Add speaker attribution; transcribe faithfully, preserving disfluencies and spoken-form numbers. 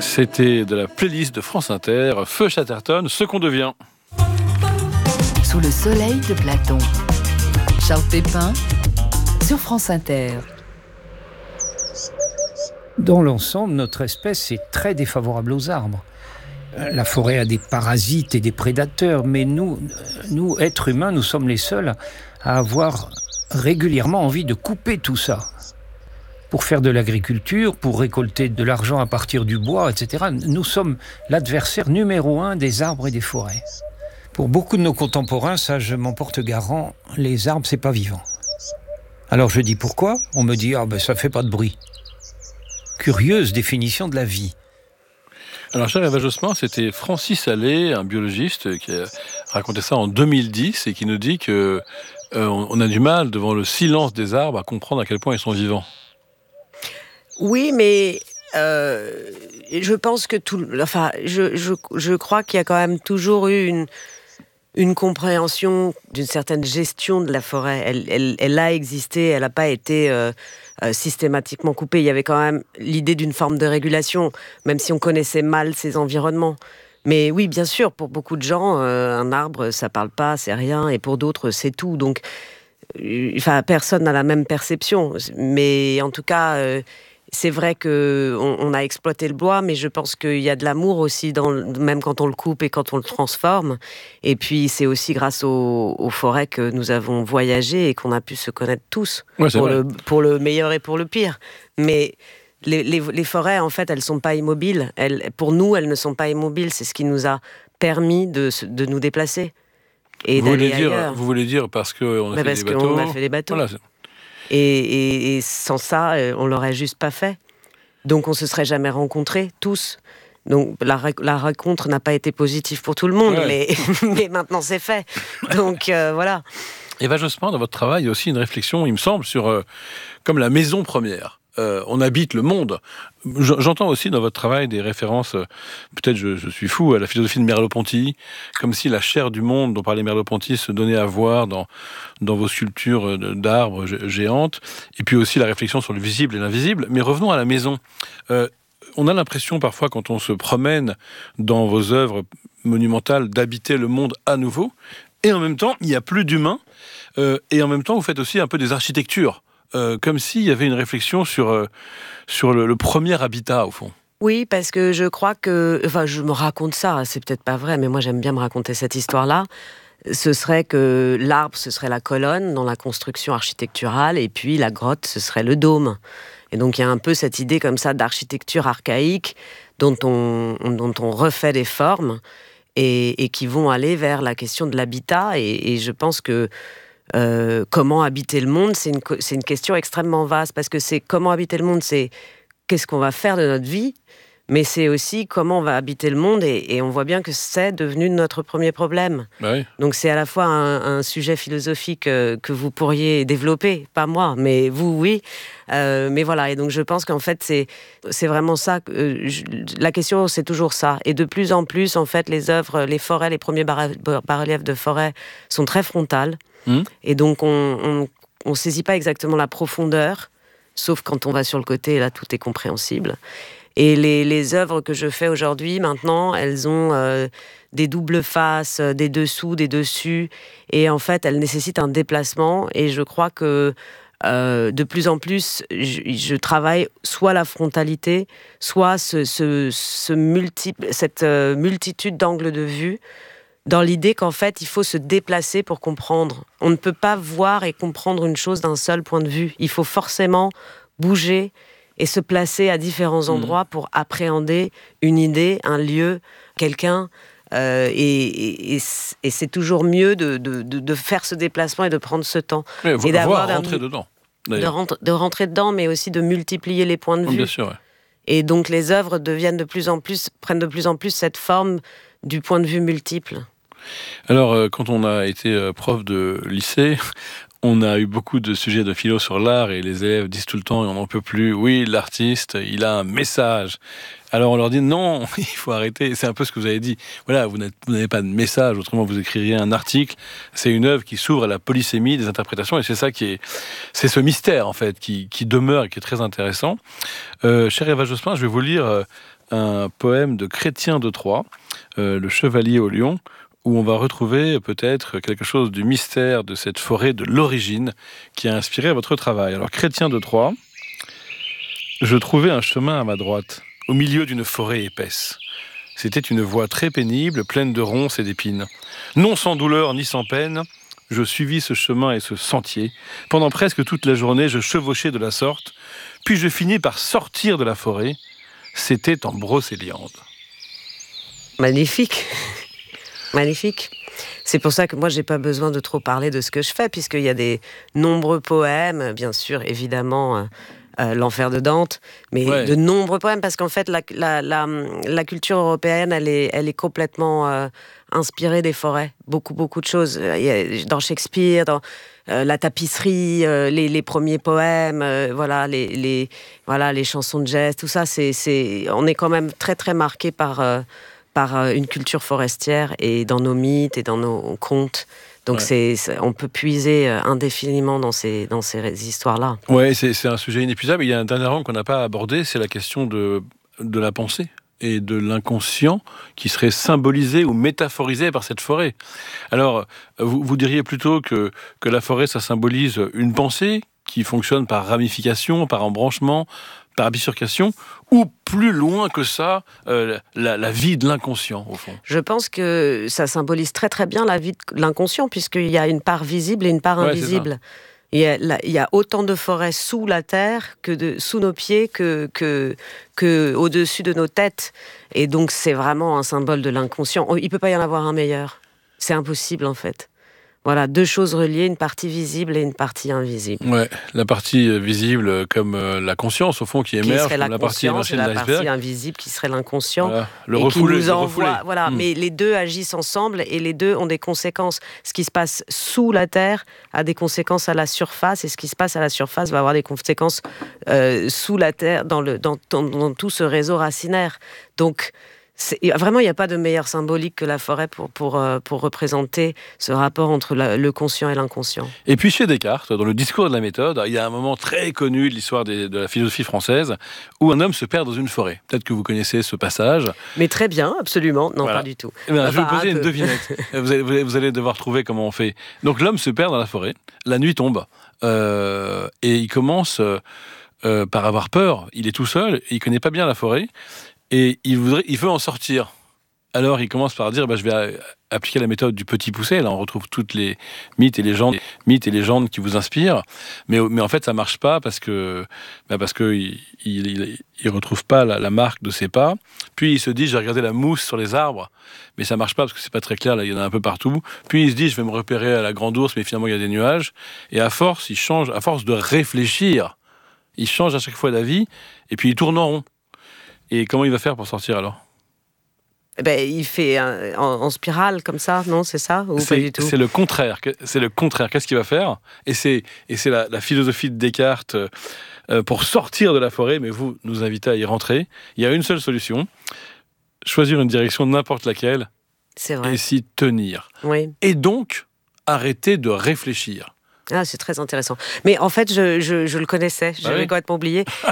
Speaker 1: C'était de la playlist de France Inter, Feu Chatterton, ce qu'on devient.
Speaker 2: Sous le soleil de Platon, Charles Pépin, sur France Inter.
Speaker 3: Dans l'ensemble, notre espèce est très défavorable aux arbres. La forêt a des parasites et des prédateurs, mais nous, nous, êtres humains, nous sommes les seuls à avoir régulièrement envie de couper tout ça. Pour faire de l'agriculture, pour récolter de l'argent à partir du bois, et cetera. Nous sommes l'adversaire numéro un des arbres et des forêts. Pour beaucoup de nos contemporains, ça je m'en porte garant, les arbres c'est pas vivant. Alors je dis pourquoi ? On me dit ah ben ça fait pas de bruit. Curieuse définition de la vie.
Speaker 1: Alors, cher Eva Jospin, c'était Francis Allais, un biologiste, qui a raconté ça en deux mille dix et qui nous dit que euh, on a du mal devant le silence des arbres à comprendre à quel point ils sont vivants.
Speaker 4: Oui, mais euh, je pense que tout, enfin, je, je, je crois qu'il y a quand même toujours eu une une compréhension d'une certaine gestion de la forêt. Elle, elle, elle a existé, elle n'a pas été euh, euh, systématiquement coupée. Il y avait quand même l'idée d'une forme de régulation, même si on connaissait mal ces environnements. Mais oui, bien sûr, pour beaucoup de gens, euh, un arbre, ça parle pas, c'est rien, et pour d'autres, c'est tout. Donc, euh, enfin, personne n'a la même perception. Mais en tout cas, euh, c'est vrai qu'on on a exploité le bois, mais je pense qu'il y a de l'amour aussi, dans, même quand on le coupe et quand on le transforme. Et puis, c'est aussi grâce aux, aux forêts que nous avons voyagé et qu'on a pu se connaître tous,
Speaker 1: ouais, pour, le,
Speaker 4: pour le meilleur et pour le pire. Mais les, les, les forêts, en fait, elles ne sont pas immobiles. Elles, pour nous, elles ne sont pas immobiles. C'est ce qui nous a permis de, de nous déplacer et
Speaker 1: vous
Speaker 4: d'aller
Speaker 1: voulez dire,
Speaker 4: ailleurs.
Speaker 1: Vous voulez dire parce qu'on a,
Speaker 4: bah
Speaker 1: fait
Speaker 4: parce
Speaker 1: des bateaux
Speaker 4: qu'on a fait des bateaux.
Speaker 1: Voilà.
Speaker 4: Et, et, et sans ça, on l'aurait juste pas fait. Donc on se serait jamais rencontrés, tous. Donc la, la rencontre n'a pas été positive pour tout le monde, ouais. mais, mais maintenant c'est fait. Donc euh, voilà.
Speaker 1: Eva Jospin, dans votre travail, il y a aussi une réflexion, il me semble, sur euh, comme la maison première. Euh, on habite le monde. J'entends aussi dans votre travail des références, euh, peut-être je, je suis fou, à la philosophie de Merleau-Ponty, comme si la chair du monde dont parlait Merleau-Ponty se donnait à voir dans, dans vos sculptures d'arbres géantes, et puis aussi la réflexion sur le visible et l'invisible. Mais revenons à la maison. Euh, on a l'impression parfois, quand on se promène dans vos œuvres monumentales, d'habiter le monde à nouveau, et en même temps, il n'y a plus d'humains, euh, et en même temps, vous faites aussi un peu des architectures. Euh, comme s'il y avait une réflexion sur, euh, sur le, le premier habitat, au fond.
Speaker 4: Oui, parce que je crois que... Enfin, je me raconte ça, c'est peut-être pas vrai, mais moi, j'aime bien me raconter cette histoire-là. Ce serait que l'arbre, ce serait la colonne dans la construction architecturale, et puis la grotte, ce serait le dôme. Et donc, il y a un peu cette idée comme ça d'architecture archaïque dont on, dont on refait des formes et, et qui vont aller vers la question de l'habitat. Et, et je pense que Euh, comment habiter le monde, c'est une, c'est une question extrêmement vaste, parce que c'est comment habiter le monde, c'est qu'est-ce qu'on va faire de notre vie, mais c'est aussi comment on va habiter le monde, et, et on voit bien que c'est devenu notre premier problème.
Speaker 1: Oui.
Speaker 4: Donc c'est à la fois un, un sujet philosophique euh, que vous pourriez développer, pas moi, mais vous, oui. Euh, mais voilà, et donc je pense qu'en fait, c'est, c'est vraiment ça. Euh, je, la question, c'est toujours ça. Et de plus en plus, en fait, les œuvres, les forêts, les premiers bas-reliefs de forêt sont très frontales. Mmh. Et donc, on ne saisit pas exactement la profondeur, sauf quand on va sur le côté, là, tout est compréhensible. Et les, les œuvres que je fais aujourd'hui, maintenant, elles ont euh, des doubles faces, des dessous, des dessus. Et en fait, elles nécessitent un déplacement. Et je crois que euh, de plus en plus, je, je travaille soit la frontalité, soit ce, ce, ce multiple, cette euh, multitude d'angles de vue, dans l'idée qu'en fait, il faut se déplacer pour comprendre. On ne peut pas voir et comprendre une chose d'un seul point de vue. Il faut forcément bouger et se placer à différents endroits mmh. pour appréhender une idée, un lieu, quelqu'un. Euh, et, et, et c'est toujours mieux de, de, de faire ce déplacement et de prendre ce temps.
Speaker 1: Mais
Speaker 4: et d'avoir
Speaker 1: rentrer dedans.
Speaker 4: De, rentre, de rentrer dedans, mais aussi de multiplier les points de vue.
Speaker 1: Bien sûr, ouais.
Speaker 4: Et donc les œuvres deviennent de plus en plus, prennent de plus en plus cette forme du point de vue multiple.
Speaker 1: Alors, euh, quand on a été euh, prof de lycée, On a eu beaucoup de sujets de philo sur l'art et les élèves disent tout le temps, et on n'en peut plus, oui, l'artiste, il a un message. Alors on leur dit non, il faut arrêter. C'est un peu ce que vous avez dit. Voilà, vous n'avez pas de message, autrement vous écririez un article. C'est une œuvre qui s'ouvre à la polysémie des interprétations et c'est ça qui est, c'est ce mystère en fait qui, qui demeure et qui est très intéressant. Euh, chère Eva Jospin, je vais vous lire euh, un poème de Chrétien de Troyes, euh, Le Chevalier au Lion, où on va retrouver peut-être quelque chose du mystère de cette forêt de l'origine qui a inspiré votre travail. Alors, Chrétien de Troyes, je trouvais un chemin à ma droite, au milieu d'une forêt épaisse. C'était une voie très pénible, pleine de ronces et d'épines. Non sans douleur ni sans peine, je suivis ce chemin et ce sentier. Pendant presque toute la journée, je chevauchais de la sorte, puis je finis par sortir de la forêt. C'était en Brocéliande.
Speaker 4: Magnifique. Magnifique. C'est pour ça que moi, j'ai pas besoin de trop parler de ce que je fais, puisqu'il y a des nombreux poèmes, bien sûr, évidemment, euh, euh, l'Enfer de Dante, mais ouais. de nombreux poèmes, parce qu'en fait, la, la, la, la culture européenne, elle est, elle est complètement euh, inspirée des forêts. Beaucoup, beaucoup de choses. Dans Shakespeare, dans euh, la tapisserie, euh, les, les premiers poèmes, euh, voilà, les, les, voilà, les chansons de jazz, tout ça, c'est, c'est, on est quand même très, très marqué par... Euh, par une culture forestière et dans nos mythes et dans nos contes. Donc, ouais. c'est, c'est, on peut puiser indéfiniment dans ces, dans ces histoires-là.
Speaker 1: Oui, c'est, c'est un sujet inépuisable. Il y a un dernier angle qu'on n'a pas abordé, c'est la question de, de la pensée et de l'inconscient qui serait symbolisé ou métaphorisé par cette forêt. Alors, vous, vous diriez plutôt que, que la forêt, ça symbolise une pensée qui fonctionne par ramification, par embranchement, par bifurcation, ou plus loin que ça, euh, la, la vie de l'inconscient, au fond?
Speaker 4: Je pense que ça symbolise très très bien la vie de l'inconscient, puisqu'il y a une part visible et une part invisible. Ouais, il, y a, la, il y a autant de forêts sous la terre, que de, sous nos pieds, que, que, que au-dessus de nos têtes. Et donc c'est vraiment un symbole de l'inconscient. Il ne peut pas y en avoir un meilleur. C'est impossible, en fait. Voilà, deux choses reliées, une partie visible et une partie invisible.
Speaker 1: Ouais, la partie visible comme euh, la conscience, au fond, qui émerge,
Speaker 4: qui serait la,
Speaker 1: la
Speaker 4: partie
Speaker 1: émergée
Speaker 4: de
Speaker 1: l'iceberg.
Speaker 4: La partie invisible qui serait l'inconscient.
Speaker 1: Voilà. Le
Speaker 4: et
Speaker 1: refoulé,
Speaker 4: qui nous envoie,
Speaker 1: le refoulé.
Speaker 4: Voilà, mmh. Mais les deux agissent ensemble et les deux ont des conséquences. Ce qui se passe sous la terre a des conséquences à la surface et ce qui se passe à la surface va avoir des conséquences euh, sous la terre, dans, le, dans, dans, dans tout ce réseau racinaire. Donc, c'est, vraiment, il n'y a pas de meilleure symbolique que la forêt pour, pour, pour représenter ce rapport entre la, le conscient et l'inconscient.
Speaker 1: Et puis chez Descartes, dans le discours de la méthode, il y a un moment très connu de l'histoire des, de la philosophie française où un homme se perd dans une forêt. Peut-être que vous connaissez ce passage.
Speaker 4: Mais très bien, absolument. Non, voilà. Pas du tout.
Speaker 1: Eh bien, je vais vous poser une devinette. vous, allez, vous allez devoir trouver comment on fait. Donc l'homme se perd dans la forêt, la nuit tombe, euh, et il commence euh, par avoir peur. Il est tout seul, il ne connaît pas bien la forêt. Et il, voudrait, il veut en sortir. Alors il commence par dire bah, je vais appliquer la méthode du petit poucet. Là on retrouve toutes les mythes et légendes, mythes et légendes qui vous inspirent. Mais, mais en fait ça marche pas parce que bah, parce que il, il, il retrouve pas la, la marque de ses pas. Puis il se dit j'ai regardé la mousse sur les arbres, mais ça marche pas parce que c'est pas très clair. Là il y en a un peu partout. Puis il se dit je vais me repérer à la grande ours, mais finalement il y a des nuages. Et à force il change, à force de réfléchir, il change à chaque fois d'avis. Et puis il tourne en rond. Et comment il va faire pour sortir alors ?
Speaker 4: Ben, il fait un, en, en spirale comme ça, non ? C'est ça ou
Speaker 1: c'est,
Speaker 4: pas du tout ?
Speaker 1: C'est le contraire. C'est le contraire. Qu'est-ce qu'il va faire ? Et c'est, et c'est la, la philosophie de Descartes euh, pour sortir de la forêt, mais vous nous invitez à y rentrer. Il y a une seule solution. Choisir une direction, n'importe laquelle,
Speaker 4: c'est vrai.
Speaker 1: Et s'y tenir.
Speaker 4: Oui.
Speaker 1: Et donc, arrêter de réfléchir.
Speaker 4: Ah, c'est très intéressant. Mais en fait, je, je, je le connaissais, j'avais ah oui. complètement oublié.